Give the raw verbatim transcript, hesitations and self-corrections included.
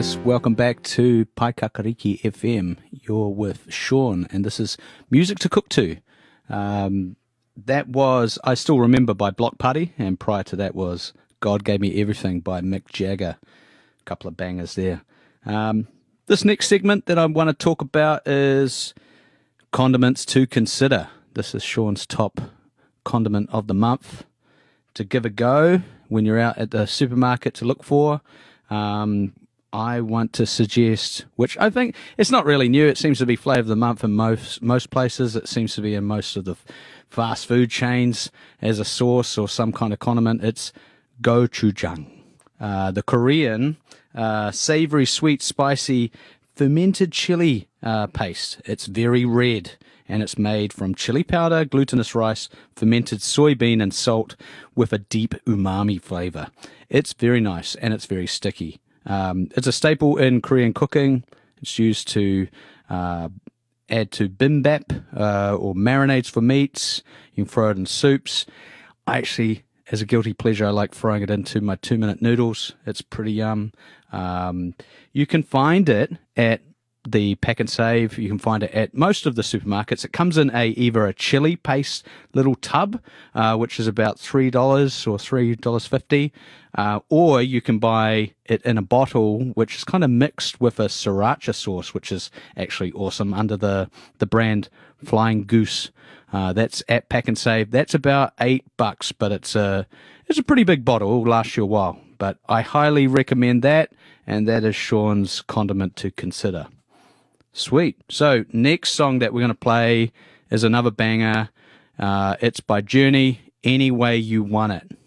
listeners, welcome back to Paikakariki F M. You're with Sean, and this is Music to Cook To. Um, that was I Still Remember by Block Party, and prior to that was God Gave Me Everything by Mick Jagger. A couple of bangers there. Um, this next segment that I want to talk about is condiments to consider. This is Sean's top condiment of the month to give a go when you're out at the supermarket to look for. Um, I want to suggest, which I think it's not really new. It seems to be flavour of the month in most most places. It seems to be in most of the fast food chains as a sauce or some kind of condiment. It's gochujang, uh, the Korean uh, savoury, sweet, spicy, fermented chili uh, paste. It's very red, and it's made from chili powder, glutinous rice, fermented soybean, and salt with a deep umami flavour. It's very nice, and it's very sticky. Um, it's a staple in Korean cooking. It's used to uh, add to bibimbap uh, or marinades for meats. You can throw it in soups. I actually, as a guilty pleasure, I like throwing it into my two-minute noodles. It's pretty yum. Um, you can find it at the Pack and Save. You can find it at most of the supermarkets. It comes in a either a chili paste little tub, uh, which is about three dollars or three dollars fifty, uh, or you can buy it in a bottle, which is kind of mixed with a sriracha sauce, which is actually awesome, under the, the brand Flying Goose. Uh, that's at Pack and Save. That's about eight bucks, but it's a, it's a pretty big bottle. It'll last you a while. But I highly recommend that, and that is Sean's condiment to consider. Sweet. So next song that we're going to play is another banger. Uh, it's by Journey, Any Way You Want It.